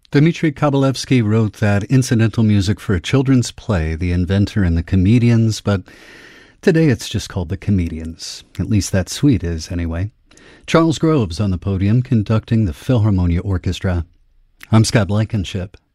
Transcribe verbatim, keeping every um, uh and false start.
Dmitry Kabalevsky wrote that incidental music for a children's play, The Inventor and the Comedians, but today it's just called The Comedians. At least that suite is, anyway. Charles Groves on the podium conducting the Philharmonia Orchestra. I'm Scott Blankenship.